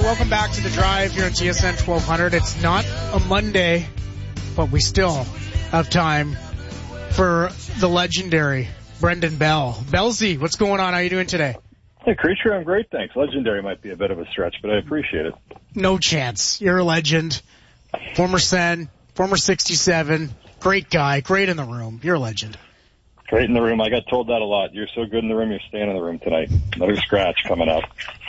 welcome back to The Drive here on TSN 1200. It's not a Monday, but we still have time for the legendary Brendan Bell. Bellsy, what's going on? How are you doing today? Hey, Creature, I'm great, thanks. Legendary might be a bit of a stretch, but I appreciate it. No chance. You're a legend. Former Sen, former 67. Great guy, great in the room. You're a legend. Great in the room. I got told that a lot. You're so good in the room, you're staying in the room tonight. Another scratch coming up.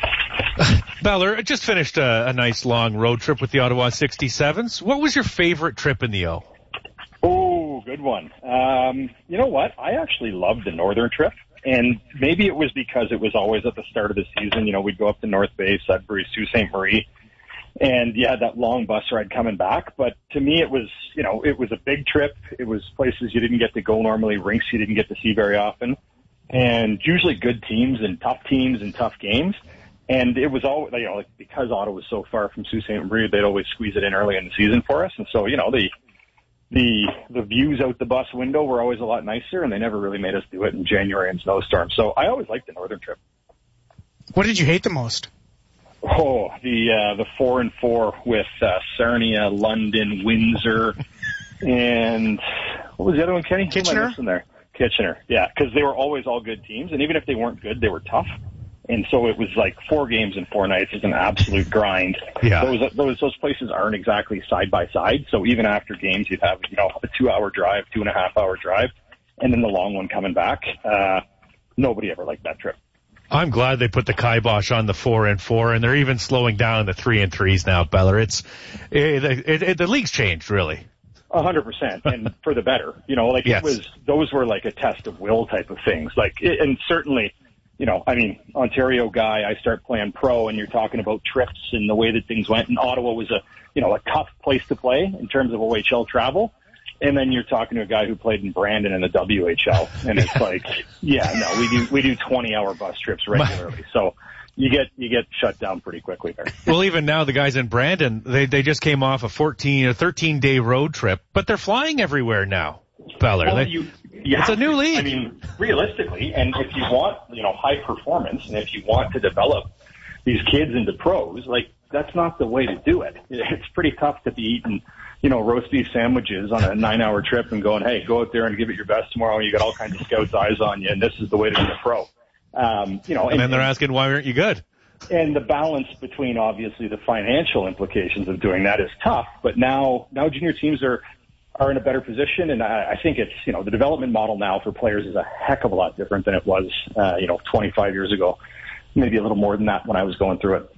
Beller, just finished a nice long road trip with the Ottawa 67s. What was your favorite trip in the O? Oh, good one. You know what? I actually loved the northern trip, and maybe it was because it was always at the start of the season. You know, we'd go up to North Bay, Sudbury, Sault Ste. Marie, and you had that long bus ride coming back. But to me, it was, you know, it was a big trip. It was places you didn't get to go normally, rinks you didn't get to see very often, and usually good teams and tough games. And it was all, you know, like, because Ottawa was so far from Sault Ste. Marie, they'd always squeeze it in early in the season for us. And so, you know, the views out the bus window were always a lot nicer, and they never really made us do it in January and snowstorms. So I always liked the northern trip. What did you hate the most? Oh, the 4-4 with Sarnia, London, Windsor, and what was the other one, Kenny? Kitchener? Kitchener, yeah, because they were always all good teams, and even if they weren't good, they were tough. And so it was like 4 games in 4 nights is an absolute grind. Yeah. Those places aren't exactly side by side. So even after games, you'd have, you know, a 2-hour drive, 2.5-hour drive, and then the long one coming back. Nobody ever liked that trip. I'm glad they put the kibosh on the 4-4, and they're even slowing down the 3-3s now, Beller. The league's changed, really. 100%, and for the better. You know, like yes. Those were like a test of will type of things. And certainly, you know, I mean, Ontario guy, I start playing pro, and you're talking about trips and the way that things went. And Ottawa was a tough place to play in terms of OHL travel. And then you're talking to a guy who played in Brandon in the WHL, and it's like, yeah, no, we do 20-hour bus trips regularly. So you get shut down pretty quickly there. Well, even now the guys in Brandon, they just came off a 13-day road trip, but they're flying everywhere now, Beller. Well, it's a new league. I mean, realistically, and if you want, you know, high performance, and if you want to develop these kids into pros, like, that's not the way to do it. It's pretty tough to be eating, you know, roast beef sandwiches on a 9-hour trip and going, hey, go out there and give it your best tomorrow. You got all kinds of scouts' eyes on you, and this is the way to be a pro. You know, and then they're asking, why aren't you good? And the balance between, obviously, the financial implications of doing that is tough. But now junior teams are in a better position, and I think it's, you know, the development model now for players is a heck of a lot different than it was, 25 years ago, maybe a little more than that when I was going through it.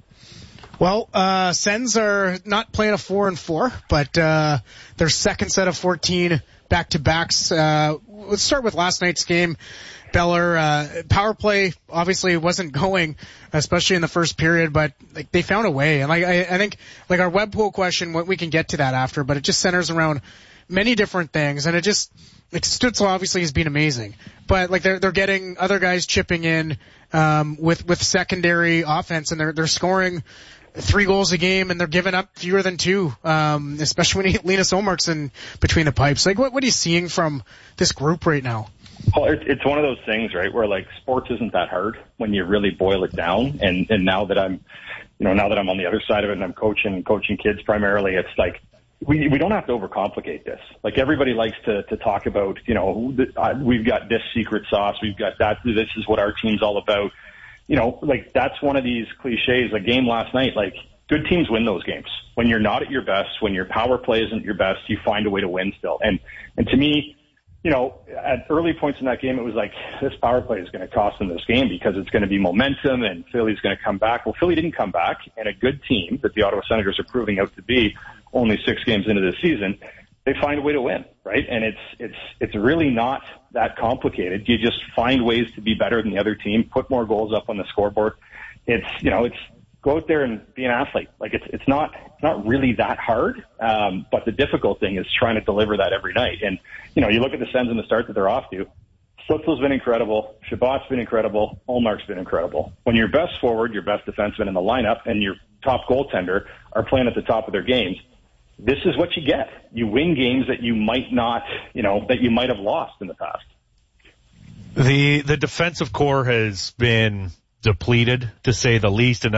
Well, Sens are not playing a 4-4, but their second set of 14 back-to-backs. Let's start with last night's game. Beller, power play obviously wasn't going, especially in the first period, but like they found a way. And I think like our web poll question, we can get to that after, but it just centers around many different things, and it just like Stützle obviously has been amazing, but like they're getting other guys chipping in with secondary offense, and they're scoring 3 goals a game, and they're giving up fewer than 2, especially when Linus Ullmark's in between the pipes. Like, what are you seeing from this group right now? Well, it's one of those things, right, where like sports isn't that hard when you really boil it down. And now that I'm on the other side of it and I'm coaching kids primarily, it's like we don't have to overcomplicate this. Like everybody likes to talk about, you know, we've got this secret sauce, we've got that, this is what our team's all about. You know, like that's one of these cliches. A game last night, like good teams win those games. When you're not at your best, when your power play isn't your best, you find a way to win still. And to me, you know, at early points in that game, it was like this power play is going to cost them this game because it's going to be momentum and Philly's going to come back. Well, Philly didn't come back, and a good team that the Ottawa Senators are proving out to be only 6 games into the season, they find a way to win, right? And it's really not that complicated. You just find ways to be better than the other team, put more goals up on the scoreboard. It's go out there and be an athlete. Like it's not really that hard. But the difficult thing is trying to deliver that every night. And, you know, you look at the Sens in the start that they're off to. Stützle's been incredible. Chabot's been incredible. Ullmark's been incredible. When your best forward, your best defenseman in the lineup, and your top goaltender are playing at the top of their games, this is what you get. You win games that you might not, that you might have lost in the past. The defensive core has been depleted, to say the least, and